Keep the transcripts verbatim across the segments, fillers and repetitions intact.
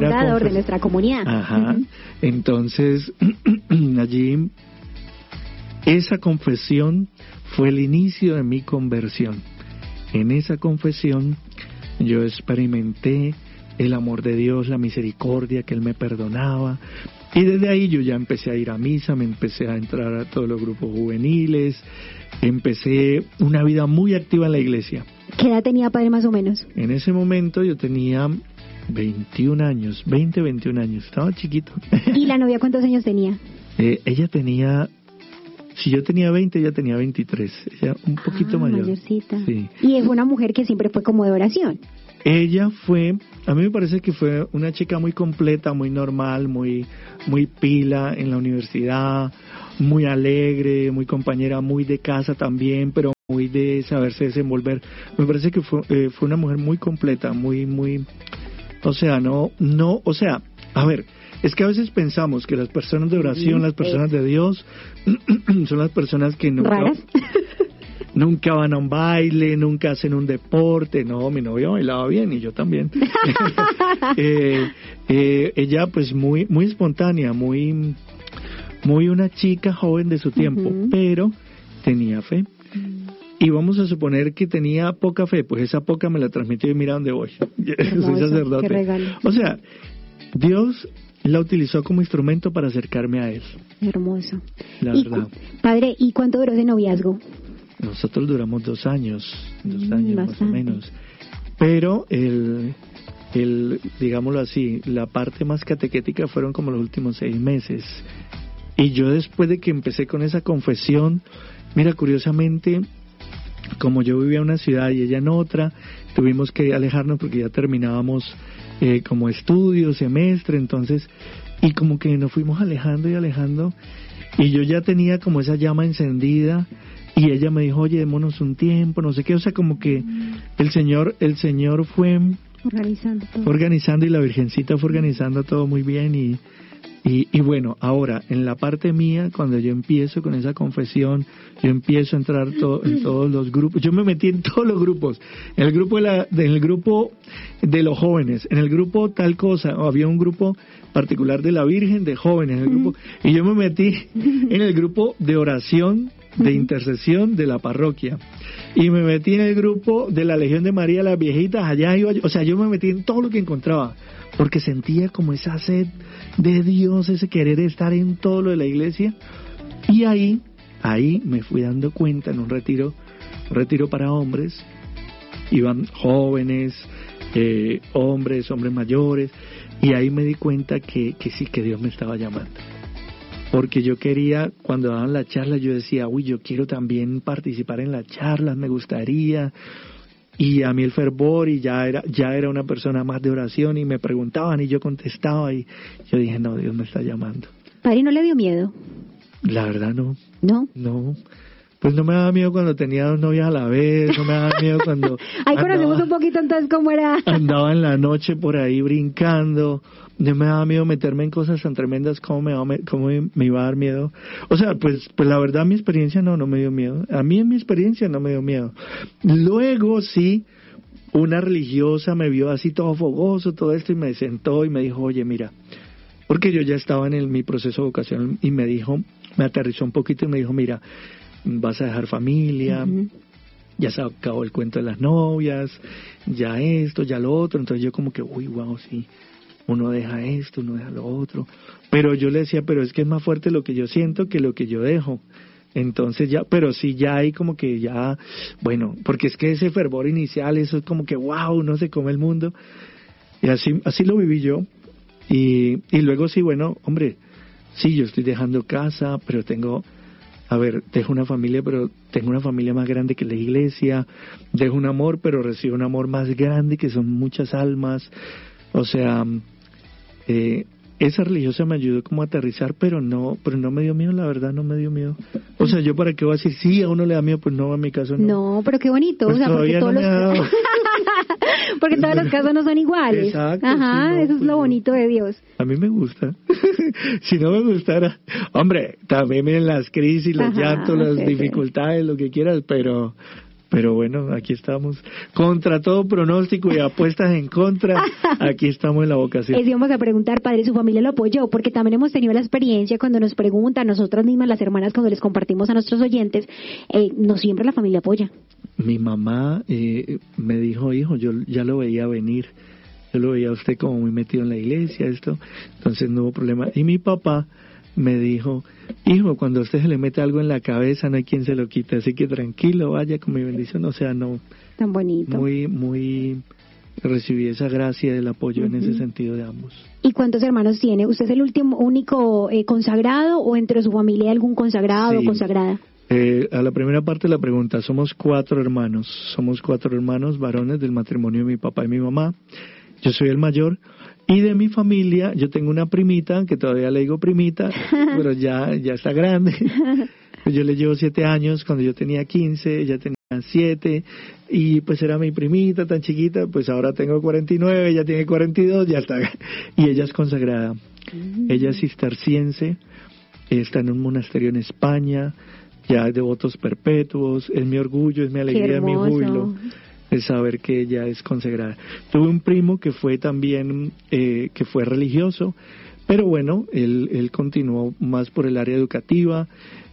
fundador confe- de nuestra comunidad. Ajá. Uh-huh. Entonces, allí, esa confesión fue el inicio de mi conversión. En esa confesión yo experimenté el amor de Dios, la misericordia, que Él me perdonaba. Y desde ahí yo ya empecé a ir a misa, me empecé a entrar a todos los grupos juveniles, empecé una vida muy activa en la iglesia. ¿Qué edad tenía, padre, más o menos? En ese momento yo tenía veintiún años, veinte, veintiún años, estaba chiquito. ¿Y la novia cuántos años tenía? Eh, ella tenía, si yo tenía veinte, ella tenía veintitrés, ella un poquito ah, mayor. mayorcita. Sí. Y fue una mujer que siempre fue como de oración. Ella fue, a mí me parece que fue una chica muy completa, muy normal, muy, muy pila en la universidad, muy alegre, muy compañera, muy de casa también, pero muy de saberse desenvolver. Me parece que fue, eh, fue una mujer muy completa, muy, muy, o sea, no, no, o sea, a ver, es que a veces pensamos que las personas de oración, las personas de Dios, son las personas que nunca, ¿raras? nunca van a un baile, nunca hacen un deporte. No, mi novia bailaba bien y yo también. eh, eh, ella pues muy, muy espontánea, muy, muy una chica joven de su tiempo, uh-huh. pero tenía fe. Uh-huh. Y vamos a suponer que tenía poca fe, pues esa poca me la transmitió y mira dónde voy. Soy sacerdote. Qué regalo. O sea, Dios la utilizó como instrumento para acercarme a Él. Hermoso. La y, verdad. Padre, ¿y cuánto duró ese noviazgo? Nosotros duramos dos años, dos mm, años bastante. más o menos. Pero el, el, digámoslo así, la parte más catequética fueron como los últimos seis meses. Y yo después de que empecé con esa confesión, mira, curiosamente, como yo vivía en una ciudad y ella en otra, tuvimos que alejarnos porque ya terminábamos eh, como estudio, semestre, entonces, y como que nos fuimos alejando y alejando, y yo ya tenía como esa llama encendida, y ella me dijo, oye, démonos un tiempo, no sé qué, o sea, como que el Señor, el Señor fue organizando todo. organizando y la Virgencita fue organizando todo muy bien, y Y, y bueno, ahora, en la parte mía, cuando yo empiezo con esa confesión, yo empiezo a entrar to, en todos los grupos, yo me metí en todos los grupos, en el grupo de, la, de, en el grupo de los jóvenes, en el grupo tal cosa, o había un grupo particular de la Virgen de jóvenes, en el grupo, y yo me metí en el grupo de oración, de intercesión de la parroquia, y me metí en el grupo de la Legión de María, las viejitas, allá iba yo, o sea, yo me metí en todo lo que encontraba, porque sentía como esa sed de Dios, ese querer estar en todo lo de la iglesia, y ahí, ahí me fui dando cuenta en un retiro, un retiro para hombres, iban jóvenes, eh, hombres, hombres mayores, y ahí me di cuenta que, que sí, que Dios me estaba llamando. Porque yo quería, cuando daban la charla, yo decía, uy, yo quiero también participar en las charlas, me gustaría. Y a mí el fervor, y ya era ya era una persona más de oración, y me preguntaban y yo contestaba, y yo dije, no, Dios me está llamando. Padre, ¿no le dio miedo? La verdad no. ¿No? No. Pues no me daba miedo cuando tenía dos novias a la vez, no me daba miedo cuando... Ahí conocemos un poquito entonces cómo era. Andaba en la noche por ahí brincando, no me daba miedo meterme en cosas tan tremendas como me, daba, como me iba a dar miedo. O sea, pues pues la verdad mi experiencia no, no me dio miedo. A mí en mi experiencia no me dio miedo. Luego sí, una religiosa me vio así todo fogoso, todo esto, y me sentó y me dijo, oye, mira, porque yo ya estaba en el, mi proceso de vocación, y me dijo, me aterrizó un poquito y me dijo, mira, vas a dejar familia, uh-huh. ya se acabó el cuento de las novias, ya esto, ya lo otro. Entonces yo como que, uy, wow, sí, uno deja esto, uno deja lo otro. Pero yo le decía, pero es que es más fuerte lo que yo siento que lo que yo dejo. Entonces ya, pero sí ya hay como que ya, bueno, porque es que ese fervor inicial, eso es como que, wow, no se come el mundo. Y así, así lo viví yo. Y, y luego sí, bueno, hombre, sí, yo estoy dejando casa, pero tengo... A ver, dejo una familia, pero tengo una familia más grande que la iglesia. Dejo un amor, pero recibo un amor más grande, que son muchas almas. O sea, eh, esa religiosa me ayudó como a aterrizar, pero no pero no me dio miedo, la verdad, no me dio miedo. O sea, yo para qué voy a decir, sí, a uno le da miedo, pues no, a mi caso no. No, pero qué bonito, pues o sea, porque no todos los... porque todos los casos no son iguales. Exacto. Ajá, sí, no, eso es pues lo bonito de Dios. A mí me gusta. Si no me gustara, hombre, también vienen las crisis, los Ajá, llantos, las sí, dificultades, sí. Lo que quieras, pero Pero bueno, aquí estamos. Contra todo pronóstico y apuestas en contra, aquí estamos en la vocación. Eso íbamos a preguntar, padre, ¿su familia lo apoyó? Porque también hemos tenido la experiencia cuando nos preguntan, nosotras mismas, las hermanas, cuando les compartimos a nuestros oyentes, eh, no siempre la familia apoya. Mi mamá eh, me dijo, hijo, yo ya lo veía venir. Yo lo veía a usted como muy metido en la iglesia, esto. Entonces no hubo problema. Y mi papá me dijo, hijo, cuando a usted se le mete algo en la cabeza no hay quien se lo quite, así que tranquilo, vaya con mi bendición. O sea, no. Tan bonito. Muy, muy, recibí esa gracia del apoyo uh-huh. en ese sentido de ambos. ¿Y cuántos hermanos tiene? ¿Usted es el último, único eh, consagrado o entre su familia hay algún consagrado sí. o consagrada? Eh, a la primera parte de la pregunta, somos cuatro hermanos, somos cuatro hermanos varones del matrimonio de mi papá y mi mamá. Yo soy el mayor. Y de mi familia, yo tengo una primita, que todavía le digo primita, pero ya, ya está grande. Yo le llevo siete años, cuando yo tenía quince, ella tenía siete, y pues era mi primita tan chiquita, pues ahora tengo cuarenta y nueve, ella tiene cuarenta y dos, ya está. Y ella es consagrada. Mm. Ella es cisterciense, está en un monasterio en España, ya es de votos perpetuos, es mi orgullo, es mi alegría, es mi júbilo. De saber que ella es consagrada. Tuve un primo que fue también, eh, que fue religioso, pero bueno, él, él continuó más por el área educativa,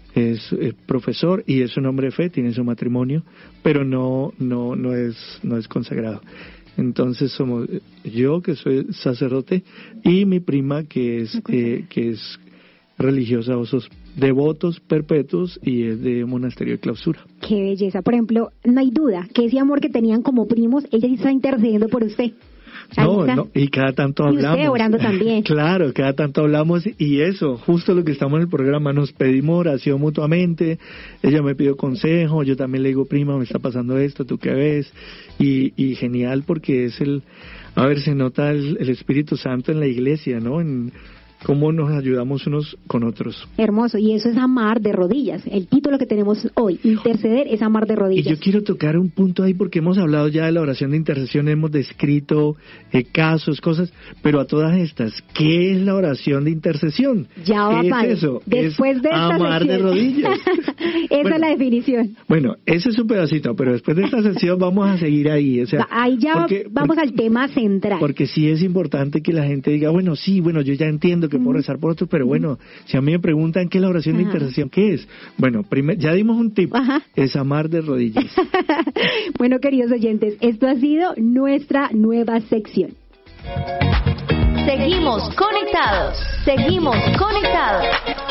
es eh, profesor y es un hombre de fe, tiene su matrimonio, pero no, no, no es, no es consagrado. Entonces somos yo, que soy sacerdote, y mi prima, que es, eh, que es religiosa, osos devotos perpetuos, y es de monasterio de clausura. Qué belleza. Por ejemplo, no hay duda que ese amor que tenían como primos, ella está intercediendo por usted. No, no, y cada tanto hablamos. Y usted orando también. Claro, cada tanto hablamos, y eso, justo lo que estamos en el programa, nos pedimos oración mutuamente, ella me pidió consejo, yo también le digo, prima, me está pasando esto, ¿tú qué ves? Y, y genial, porque es el, a ver, se nota el, el Espíritu Santo en la iglesia, ¿no? En cómo nos ayudamos unos con otros. Hermoso, y eso es amar de rodillas. El título que tenemos hoy, interceder, es amar de rodillas. Y yo quiero tocar un punto ahí, porque hemos hablado ya de la oración de intercesión, hemos descrito eh, casos, cosas, pero a todas estas, ¿qué es la oración de intercesión? Ya va, ¿Qué padre. es eso? Después es de esta amar sección. de rodillas. Esa bueno, es la definición. Bueno, ese es un pedacito, pero después de esta sección vamos a seguir ahí. O sea, ahí ya porque, vamos porque, al tema central. Porque sí es importante que la gente diga, bueno, sí, bueno, yo ya entiendo que puedo rezar por otros, pero bueno, si a mí me preguntan qué es la oración Ajá. de intercesión, ¿qué es? Bueno, primer, ya dimos un tip, Ajá. es amar de rodillas. Bueno, queridos oyentes, esto ha sido nuestra nueva sección. Seguimos conectados, seguimos conectados.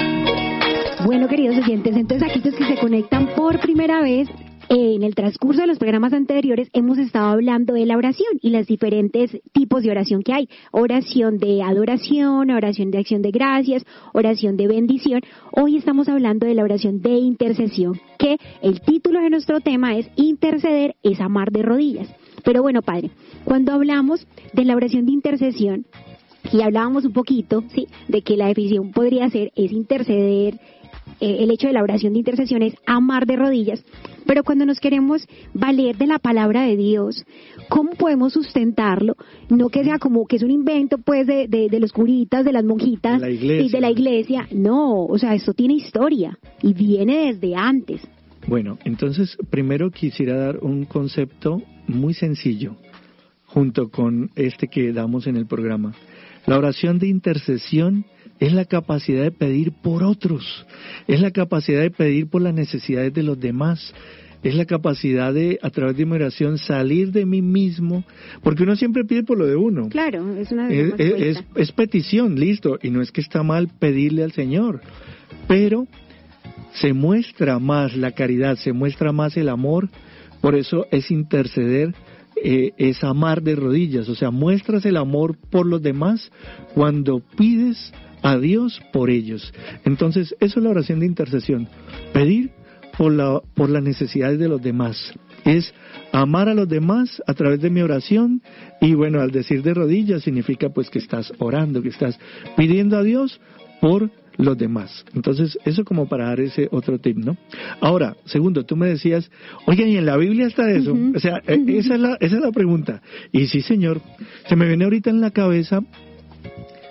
Bueno, queridos oyentes, entonces aquellos que se conectan por primera vez, en el transcurso de los programas anteriores hemos estado hablando de la oración y los diferentes tipos de oración que hay. Oración de adoración, oración de acción de gracias, oración de bendición. Hoy estamos hablando de la oración de intercesión, que el título de nuestro tema es interceder es amar de rodillas. Pero bueno, padre, cuando hablamos de la oración de intercesión, y hablábamos un poquito, sí, de que la definición podría ser es interceder, eh, el hecho de la oración de intercesión es amar de rodillas, pero cuando nos queremos valer de la palabra de Dios, ¿cómo podemos sustentarlo? No que sea como que es un invento pues de, de, de los curitas, de las monjitas y de la iglesia, no, o sea, esto tiene historia y viene desde antes. Bueno, entonces primero quisiera dar un concepto muy sencillo junto con este que damos en el programa. La oración de intercesión es la capacidad de pedir por otros, es la capacidad de pedir por las necesidades de los demás, es la capacidad de, a través de mi oración, salir de mí mismo, porque uno siempre pide por lo de uno. Claro, es una es, es, es, es petición, listo, y no es que está mal pedirle al Señor, pero se muestra más la caridad, se muestra más el amor, por eso es interceder. Eh, es amar de rodillas, o sea, muestras el amor por los demás cuando pides a Dios por ellos. Entonces, eso es la oración de intercesión, pedir por la por las necesidades de los demás, es amar a los demás a través de mi oración, y bueno, al decir de rodillas significa pues que estás orando, que estás pidiendo a Dios por los demás. Entonces, eso como para dar ese otro tip, ¿no? Ahora, segundo, tú me decías, oigan, ¿y en la Biblia está eso? Uh-huh. O sea, uh-huh. esa es la, esa es la pregunta. Y sí, señor, se me viene ahorita en la cabeza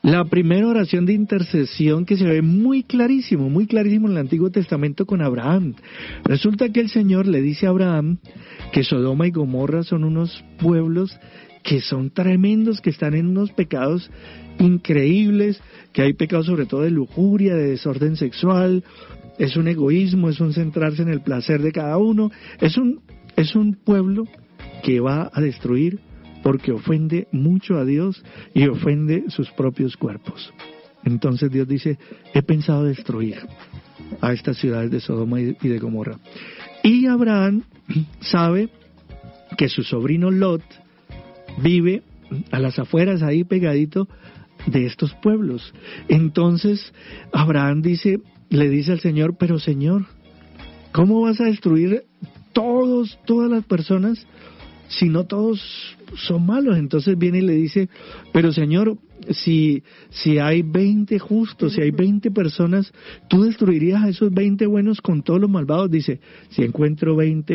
La primera oración de intercesión que se ve muy clarísimo, muy clarísimo en el Antiguo Testamento con Abraham. Resulta que el Señor le dice a Abraham que Sodoma y Gomorra son unos pueblos que son tremendos, que están en unos pecados increíbles, que hay pecados sobre todo de lujuria, de desorden sexual, es un egoísmo, es un centrarse en el placer de cada uno, es un, es un pueblo que va a destruir porque ofende mucho a Dios y ofende sus propios cuerpos. Entonces Dios dice, he pensado destruir a estas ciudades de Sodoma y de Gomorra. Y Abraham sabe que su sobrino Lot vive a las afueras, ahí pegadito de estos pueblos. Entonces Abraham dice, le dice al Señor, pero Señor, ¿cómo vas a destruir todos, todas las personas si no todos son malos? Entonces viene y le dice, pero Señor, si, si hay veinte justos, si hay veinte personas, ¿tú destruirías a esos veinte buenos con todos los malvados? Dice, si encuentro veinte